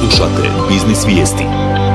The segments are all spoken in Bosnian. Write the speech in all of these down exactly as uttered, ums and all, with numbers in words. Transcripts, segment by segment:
Slušate Biznis vijesti.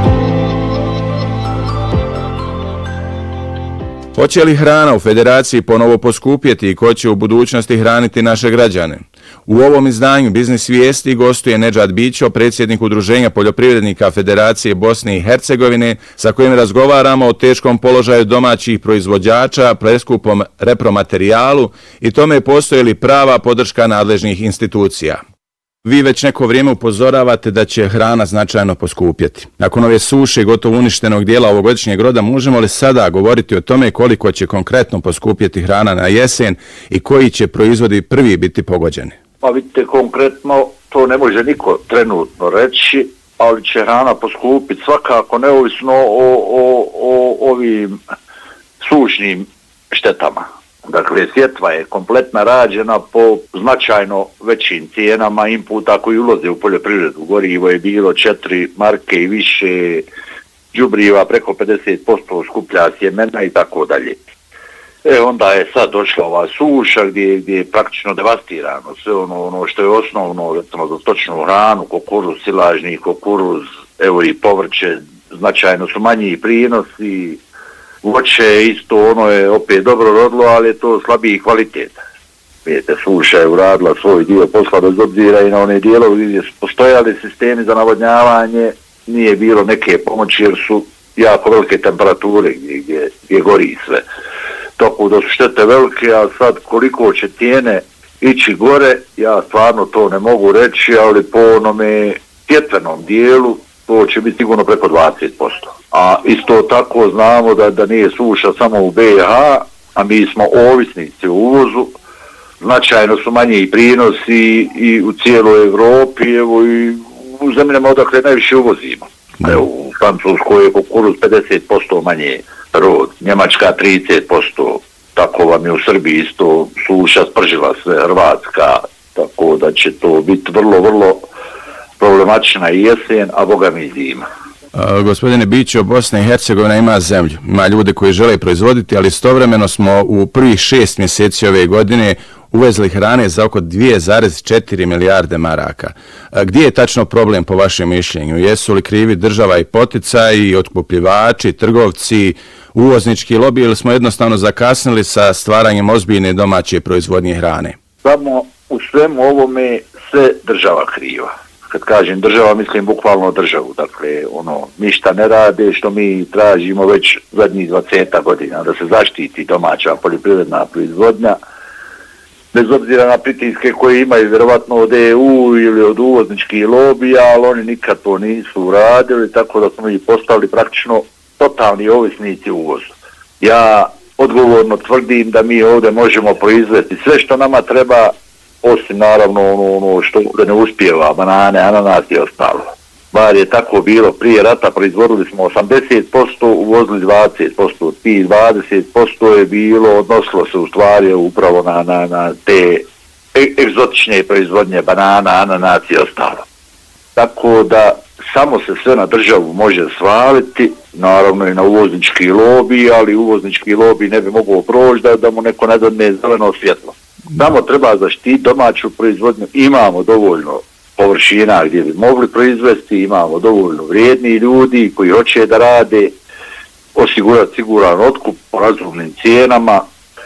Hoće li hrana u Federaciji ponovo poskupjeti i ko će u budućnosti hraniti naše građane? U ovom izdanju Biznis vijesti gostuje Nedžad Bićo, predsjednik Udruženja poljoprivrednika Federacije Bosne i Hercegovine, sa kojim razgovaramo o teškom položaju domaćih proizvođača, preskupom repromaterijalu i tome postoji li prava podrška nadležnih institucija. Vi već neko vrijeme upozoravate da će hrana značajno poskupjeti. Nakon ove suše i gotovo uništenog dijela ovogodišnjeg roda, možemo li sada govoriti o tome koliko će konkretno poskupjeti hrana na jesen i koji će proizvodi prvi biti pogođeni? Pa vidite, konkretno to ne može niko trenutno reći, ali će hrana poskupiti svakako neovisno o, o, o ovim sušnim štetama. Dakle, sjetva je kompletna rađena po značajno većim cijenama inputa koji ulaze u poljoprivredu. Gorivo je bilo četiri marke i više, đubriva preko pedeset posto, skuplja sjemena i tako dalje. E onda je sad došla ova suša gdje, gdje je praktično devastirano sve ono, ono što je osnovno, recimo za stočnu hranu, kukuruz, silažni kukuruz, evo i povrće, značajno su manji prinosi. Voće isto, ono je opet dobro rodilo, ali je to slabiji kvalitet. Vidite, suša je uradila svoj dio posla bez obzira i na one dijelovi gdje su postojali sistemi za navodnjavanje, nije bilo neke pomoći jer su jako velike temperature gdje, gdje, gdje gori sve. Tako da su štete velike, a sad koliko će cijene ići gore, ja stvarno to ne mogu reći, ali po onome sjetvenom dijelu to će biti sigurno preko dvadeset posto. A isto tako znamo da, da nije suša samo u be i ha, a mi smo ovisnici u uvozu, značajno su manji i prinosi i u cijeloj Evropi, evo i u zemljama odakle najviše uvozimo. Evo, u Francuskoj je kukuruz pedeset posto manje rod, Njemačka trideset posto, tako vam je u Srbiji isto suša spržila sve, Hrvatska, tako da će to biti vrlo, vrlo problematična i jesen, a boga mi zima. Uh, gospodine Bićo, Bosna i Hercegovina ima zemlju, ima ljude koji žele proizvoditi, ali istovremeno smo u prvih šest mjeseci ove godine uvezli hrane za oko dvije zarez četiri milijarde maraka. Uh, gdje je tačno problem po vašem mišljenju? Jesu li krivi država i poticaji, otkupljivači, trgovci, uvoznički lobi ili smo jednostavno zakasnili sa stvaranjem ozbiljne domaće proizvodnje hrane? Samo u svemu ovome sve država kriva. Kad kažem država, mislim bukvalno državu, dakle, ono, ništa ne rade što mi tražimo već zadnjih dvadeset godina, da se zaštiti domaća poljoprivredna proizvodnja, bez obzira na pritiske koje imaju vjerovatno od e u ili od uvozničkih lobija, ali oni nikad to nisu uradili, tako da smo mi postali praktično totalni ovisnici uvozu. Ja odgovorno tvrdim da mi ovdje možemo proizvesti sve što nama treba, osim naravno ono, ono što ne uspijeva, banane, ananas i ostalo. Bar je tako bilo prije rata, proizvodili smo osamdeset posto, uvozili dvadeset posto, ti dvadeset posto je bilo, odnosilo se u stvari upravo na, na, na te egzotične proizvodnje, banana, ananas i ostalo. Tako da samo se sve na državu može svaliti, naravno i na uvoznički lobi, ali uvoznički lobi ne bi mogao proći da, da mu neko ne dadne zeleno svjetlo. Samo treba zaštiti domaću proizvodnju, imamo dovoljno površina gdje bi mogli proizvesti, imamo dovoljno vrijedni ljudi koji hoće da rade, osigurati siguran otkup po razumnim cijenama,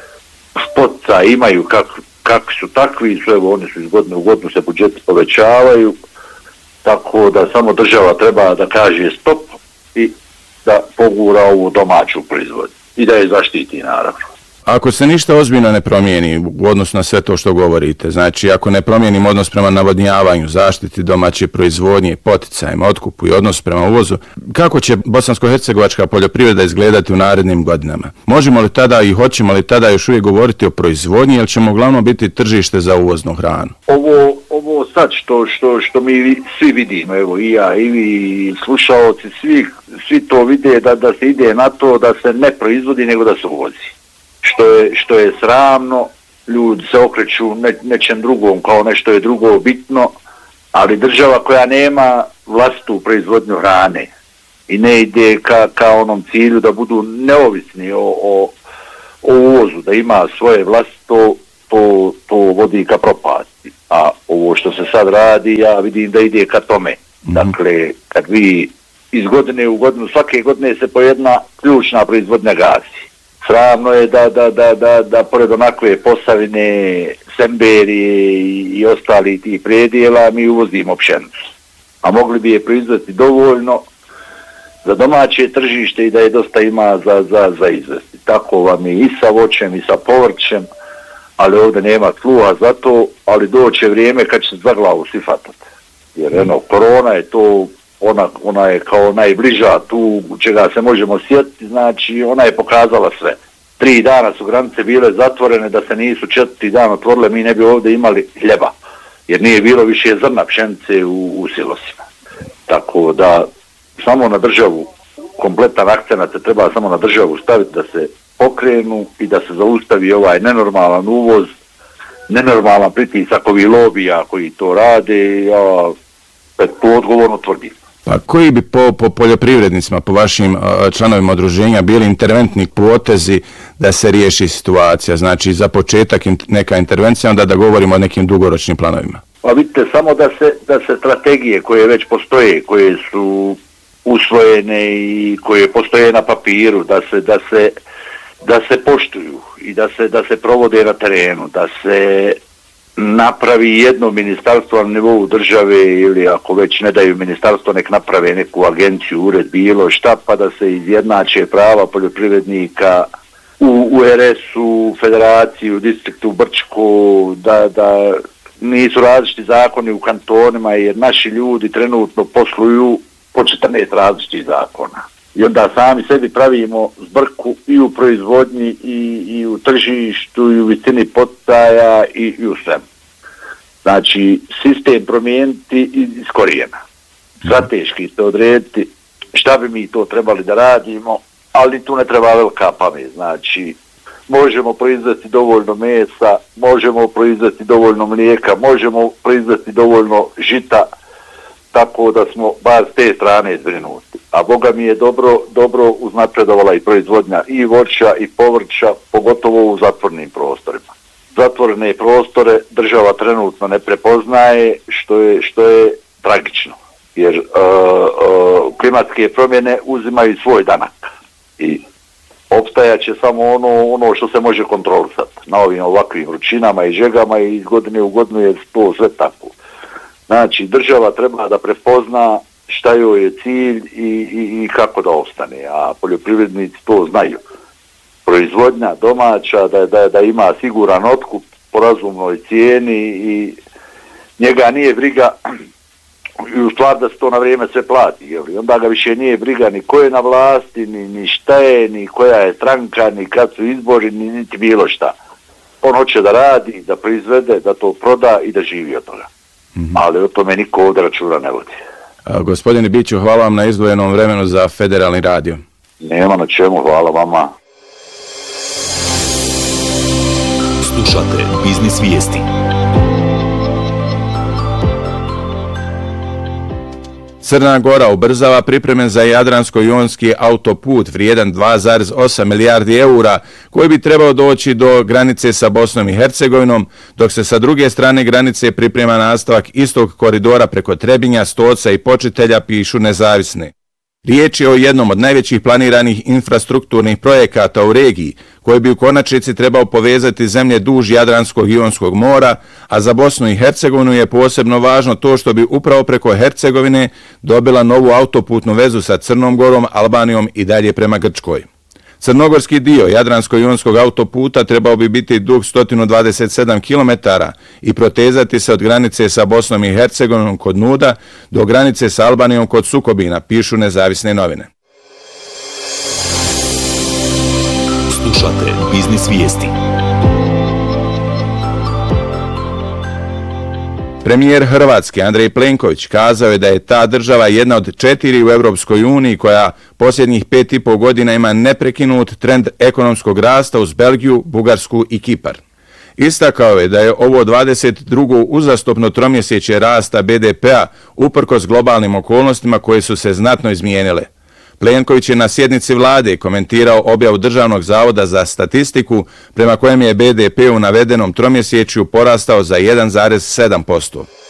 poticaji imaju kak, kakvi su takvi, su, evo oni su iz godine u godinu se budžeti povećavaju, tako da samo država treba da kaže stop i da pogura ovu domaću proizvodnju i da je zaštiti naravno. Ako se ništa ozbiljno ne promijeni u odnosu na sve to što govorite, znači ako ne promijenimo odnos prema navodnjavanju, zaštiti domaće proizvodnje, poticajima, otkupu i odnos prema uvozu, kako će bosansko-hercegovačka poljoprivreda izgledati u narednim godinama? Možemo li tada i hoćemo li tada još uvijek govoriti o proizvodnji ili ćemo uglavnom biti tržište za uvoznu hranu? Ovo, ovo sad što, što, što mi svi vidimo, evo i ja i vi slušaoci, svi, svi to vide da, da se ide na to da se ne proizvodi nego da se uvozi. Što je, što je sramno, ljudi se okreću ne, nečem drugom kao nešto je drugo bitno, ali država koja nema vlastitu proizvodnju hrane i ne ide ka, ka onom cilju da budu neovisni o, o, o uvozu, da ima svoje vlastito, to, to vodi ka propasti. A ovo što se sad radi, ja vidim da ide ka tome. Mm-hmm. Dakle, kad vi iz godine u godinu, svake godine se po jedna ključna proizvodnja gasi. Sramno je da, da, da, da, da pored onakve Posavine, Semberije i, i ostali tih predjela mi uvozimo pšenicu. A mogli bi je proizvesti dovoljno za domaće tržište i da je dosta ima za, za, za izvesti. Tako vam je i sa voćem i sa povrćem, ali ovdje nema sluha za to, ali doće vrijeme kad će se za glavu svi fatati. Jer eno, korona je to, ona, ona je kao najbliža tu čega se možemo sjetiti, znači ona je pokazala sve. Tri dana su granice bile zatvorene, da se nisu četvrti dan otvorile, mi ne bi ovdje imali hljeba, jer nije bilo više zrna pšenice u, u silosima. Tako da samo na državu, kompletan akcenat se treba samo na državu staviti da se pokrenu i da se zaustavi ovaj nenormalan uvoz, nenormalan pritisak ovih lobija koji to rade, ja to odgovorno tvrdim. Pa koji bi po, po poljoprivrednicima, po vašim članovima udruženja bili interventni potezi da se riješi situacija? Znači za početak neka intervencija, onda da govorimo o nekim dugoročnim planovima. Pa vidite, samo da se, da se strategije koje već postoje, koje su usvojene i koje postoje na papiru, da se, da se, da se poštuju i da se, da se provode na terenu, da se napravi jedno ministarstvo na nivou države ili ako već ne daju ministarstvo, nek naprave neku agenciju, ured, bilo šta, pa da se izjednače prava poljoprivrednika u, u er es-u, federaciji, u distriktu Brčko, da, da nisu različiti zakoni u kantonima, jer naši ljudi trenutno posluju po četrnaest različitih zakona. I onda sami sebi pravimo zbrku i u proizvodnji i, i u tržištu i u visini poticaja i, i u svemu. Znači, sistem promijeniti iz korijena. Strateški se odrediti šta bi mi to trebali da radimo, ali tu ne treba velika pamet. Znači, možemo proizvesti dovoljno mesa, možemo proizvesti dovoljno mlijeka, možemo proizvesti dovoljno žita, tako da smo bar s te strane zbrinuti. A Boga mi je dobro, dobro uznapredovala i proizvodnja i voća i povrća, pogotovo u zatvornim prostorima. Zatvorene prostore država trenutno ne prepoznaje, što je, što je tragično, jer uh, uh, klimatske promjene uzimaju svoj danak i opstajaće samo ono, ono što se može kontrolisati na ovim ovakvim vrućinama i žegama i iz godine u godinu je to sve tako. Znači, država treba da prepozna šta joj je cilj i, i, i kako da ostane, a poljoprivrednici to znaju. Proizvodnja domaća, da, da, da ima siguran otkup po razumnoj cijeni i njega nije briga i u stvar da se to na vrijeme sve plati. Jel? Onda ga više nije briga ni ko je na vlasti, ni, ni šta je, ni koja je stranka, ni kad su izbori, ni niti bilo šta. On hoće da radi, da proizvede, da to proda i da živi od toga. Mm-hmm. Ali o tome niko ovdje računa ne vodi. A, gospodine Biću, hvala vam na izdvojenom vremenu za Federalni radio. Nema na čemu, hvala vama. Slušate Biznis Vijesti. Crna Gora ubrzava pripreme za Jadransko-jonski autoput vrijedan dva zarez osam milijardi eura koji bi trebao doći do granice sa Bosnom i Hercegovinom, dok se sa druge strane granice priprema nastavak istog koridora preko Trebinja, Stoca i Počitelja, pišu Nezavisne. Riječ je o jednom od najvećih planiranih infrastrukturnih projekata u regiji, koji bi u konačnici trebao povezati zemlje duž Jadranskog i Jonskog mora, a za Bosnu i Hercegovinu je posebno važno to što bi upravo preko Hercegovine dobila novu autoputnu vezu sa Crnom Gorom, Albanijom i dalje prema Grčkoj. Crnogorski dio Jadransko-jonskog autoputa trebao bi biti dug sto dvadeset sedam kilometara i protezati se od granice sa Bosnom i Hercegovinom kod Nuda do granice sa Albanijom kod Sukobina, pišu Nezavisne novine. Slušate Biznis Vijesti. Premijer Hrvatske Andrej Plenković kazao je da je ta država jedna od četiri u Europskoj uniji koja posljednjih pet i pol godina ima neprekinut trend ekonomskog rasta uz Belgiju, Bugarsku i Kipar. Istakao je da je ovo dvadeset drugo uzastopno tromjesečje rasta be de pea uprkos globalnim okolnostima koje su se znatno izmijenile. Plenković je na sjednici vlade komentirao objavu Državnog zavoda za statistiku prema kojem je be de pe u navedenom tromjesečju porastao za jedan zarez sedam posto.